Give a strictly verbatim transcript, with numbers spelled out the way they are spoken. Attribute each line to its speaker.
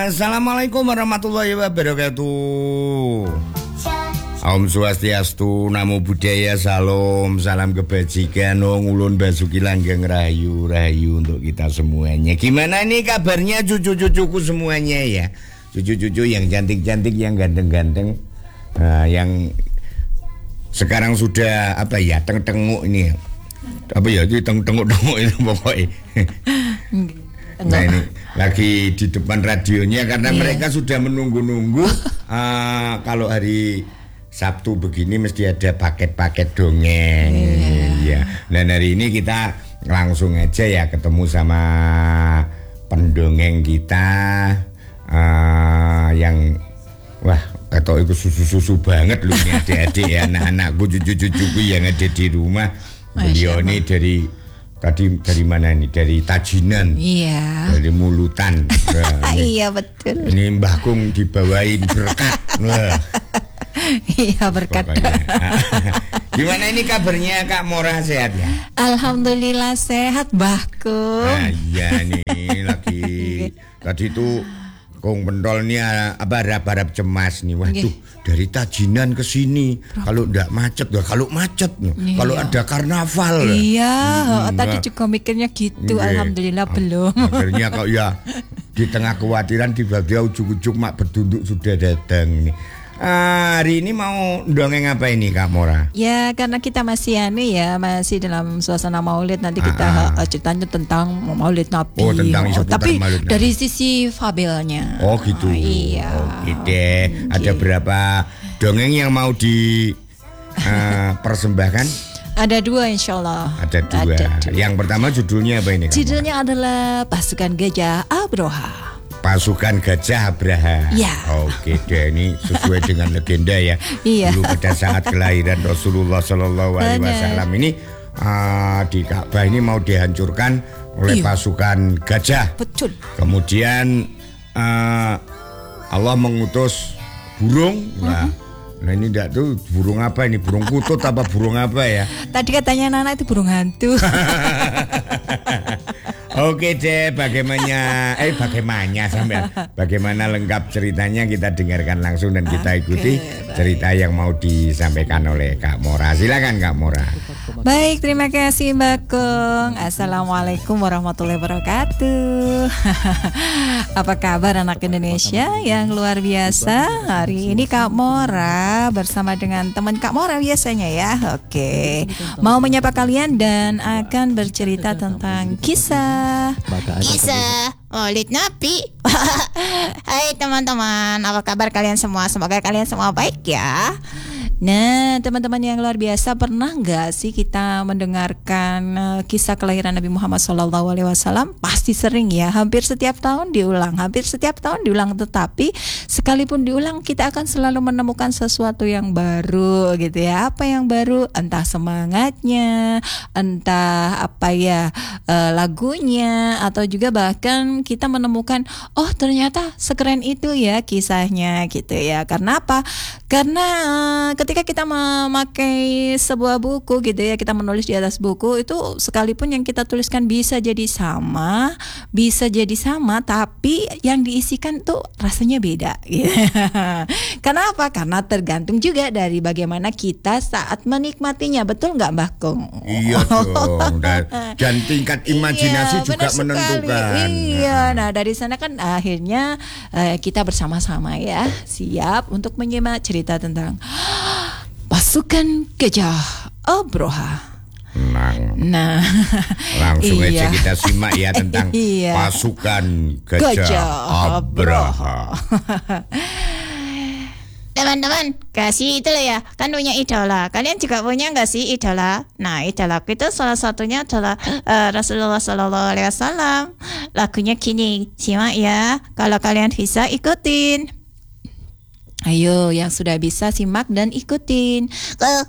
Speaker 1: Assalamualaikum warahmatullahi wabarakatuh. Om Swastiastu, Namo Buddhaya, Salam, salam kebajikan, ngulun basuki langgeng rahayu, rahayu untuk kita semuanya. Gimana nih kabarnya cucu-cucuku semuanya ya? Cucu-cucu yang cantik-cantik, yang ganteng-ganteng, nah, yang sekarang sudah apa ya, teng-tenguk ini, apa ya, itu teng-tenguk-tenguk itu pokoknya. Nah ini lagi di depan radionya karena yeah. mereka sudah menunggu-nunggu uh, kalau hari Sabtu begini mesti ada paket-paket dongeng. Yeah. Ya. Dan hari ini kita langsung aja ya ketemu sama pendongeng kita uh, yang wah atau itu susu-susu banget loh nih adik-adik ya, anak-anakku, cucu-cucuku yang ada di rumah. Beliau ini dari tadi dari mana ini? Dari Tajinan. Iya. Dari Mulutan. Nah, ini,
Speaker 2: iya betul.
Speaker 1: Ini Mbah Kung dibawain berkat. Wah.
Speaker 2: Iya berkat.
Speaker 1: Gimana ini kabarnya Kak Mora, sehat ya?
Speaker 2: Alhamdulillah sehat Mbah Kung.
Speaker 1: Nah, iya nih lagi tadi tuh Kung Pentol nih apa harap-harap cemas nih. Waduh, dari Tajinan ke sini kalau enggak macet, kalau macet iya. Kalau ada karnaval.
Speaker 2: Iya, hmm, tadi juga mikirnya gitu. Iya. Alhamdulillah belum.
Speaker 1: Akhirnya kok ya di tengah kekhawatiran tiba-tiba ujuk-ujuk mak berdunduk sudah datang nih. Ah, hari ini mau dongeng apa ini Kak Mora?
Speaker 2: Ya karena kita masih ane ya masih dalam suasana Maulid, nanti kita ah, ah. ceritanya tentang Maulid Nabi.
Speaker 1: Oh tentang
Speaker 2: oh, tapi
Speaker 1: Maulid Nabi.
Speaker 2: Dari sisi fabelnya.
Speaker 1: Oh gitu.
Speaker 2: Oh, iya.
Speaker 1: Oke deh. Ada okay. berapa dongeng yang mau di uh, persembahkan?
Speaker 2: Ada dua insya Allah.
Speaker 1: Ada dua. Ada dua. Yang pertama judulnya apa ini Kak
Speaker 2: Judulnya
Speaker 1: Mora?
Speaker 2: adalah Pasukan Gajah Abroha.
Speaker 1: Pasukan Gajah Abraha.
Speaker 2: Ya.
Speaker 1: Oke deh, ini sesuai dengan legenda ya.
Speaker 2: Iya.
Speaker 1: Dulu pada saat kelahiran Rasulullah Shallallahu Alaihi Wasallam ini uh, di Ka'bah ini mau dihancurkan oleh iya. pasukan gajah.
Speaker 2: Betul.
Speaker 1: Kemudian uh, Allah mengutus burung. Nah, uh-huh. nah ini enggak tuh burung apa ini? Burung kutut apa burung apa ya?
Speaker 2: Tadi katanya Nana itu burung hantu.
Speaker 1: Oke deh, bagaimana eh bagaimana sampai bagaimana lengkap ceritanya kita dengarkan langsung dan kita ikuti okay, cerita yang mau disampaikan oleh Kak Mora. Silakan Kak Mora.
Speaker 2: Baik, terima kasih Mbak Kung. Assalamualaikum warahmatullahi wabarakatuh. Apa kabar anak Indonesia yang luar biasa? Hari ini Kak Mora bersama dengan teman Kak Mora biasanya ya. Oke, mau menyapa kalian dan akan bercerita tentang kisah
Speaker 3: Kisah Maulid Nabi. Hai teman-teman, apa kabar kalian semua? Semoga kalian semua baik ya.
Speaker 2: Nah teman-teman yang luar biasa, pernah gak sih kita mendengarkan uh, kisah kelahiran Nabi Muhammad shallallahu alaihi wasallam? Pasti sering ya, hampir setiap tahun diulang, hampir setiap tahun diulang. Tetapi sekalipun diulang kita akan selalu menemukan sesuatu yang baru gitu ya. Apa yang baru? Entah semangatnya, entah apa ya uh, lagunya, atau juga bahkan kita menemukan oh ternyata sekeren itu ya kisahnya gitu ya. Karena apa? Karena uh, ketika kita memakai sebuah buku gitu ya, kita menulis di atas buku itu sekalipun yang kita tuliskan bisa jadi sama, bisa jadi sama, tapi yang diisikan tuh rasanya beda gitu. Kenapa? Karena tergantung juga dari bagaimana kita saat menikmatinya. Betul nggak Mbak Kung?
Speaker 1: Iya dong. Dan, dan tingkat imajinasi iya, juga menentukan.
Speaker 2: Iya, nah dari sana kan akhirnya uh, kita bersama-sama ya siap untuk menyimak cerita tentang Pasukan Gajah Abroha.
Speaker 1: Nah,
Speaker 2: nah
Speaker 1: langsung
Speaker 2: iya.
Speaker 1: aja kita simak ya tentang
Speaker 2: iya.
Speaker 1: Pasukan Gajah, Gajah Abroha.
Speaker 3: Teman-teman, kasih itu loh ya, kan punya idola. Kalian juga punya nggak sih idola? Nah, idola itu salah satunya adalah uh, Rasulullah Shallallahu Alaihi Wasallam. Lagunya gini, simak ya. Kalau kalian bisa ikutin.
Speaker 2: Ayo yang sudah bisa simak dan ikutin.